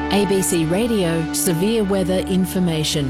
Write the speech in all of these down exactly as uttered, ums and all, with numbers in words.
A B C Radio Severe Weather Information.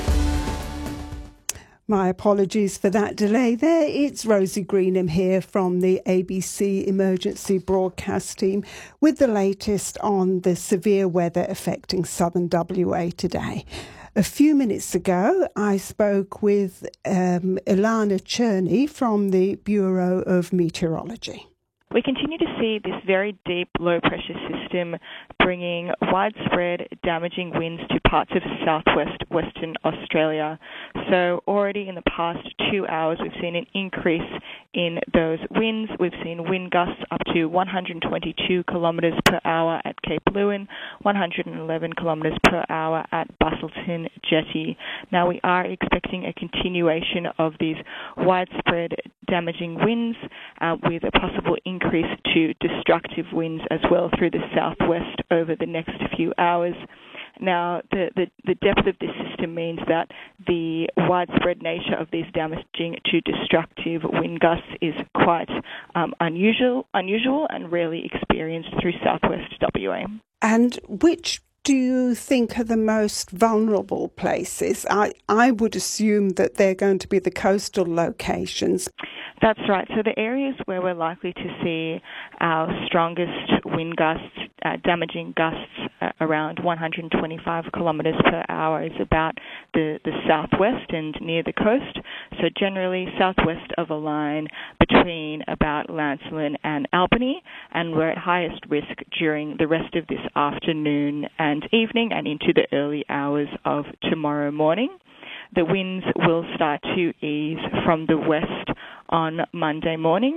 My apologies for that delay there. It's Rosie Greenham here from the A B C Emergency Broadcast Team with the latest on the severe weather affecting southern W A today. A few minutes ago, I spoke with um, Ilana Cherney from the Bureau of Meteorology. We continue to see this very deep low-pressure system bringing widespread damaging winds to parts of southwest Western Australia. So already in the past two hours, we've seen an increase in those winds. We've seen wind gusts up to one hundred twenty-two kilometres per hour at Cape Leeuwin, one hundred eleven kilometres per hour at Busselton Jetty. Now we are expecting a continuation of these widespread damaging winds uh, with a possible increase to destructive winds as well through the southwest over the next few hours. Now, the, the, the depth of this system means that the widespread nature of these damaging to destructive wind gusts is quite um, unusual, unusual and rarely experienced through southwest W A. And which do you think are the most vulnerable places? I, I would assume that they're going to be the coastal locations. That's right. So the areas where we're likely to see our strongest wind gusts, uh, damaging gusts uh, around one hundred twenty-five kilometres per hour is about the, the southwest and near the coast. So generally southwest of a line between about Lancelin and Albany, and we're at highest risk during the rest of this afternoon and evening and into the early hours of tomorrow morning. The winds will start to ease from the west on Monday morning.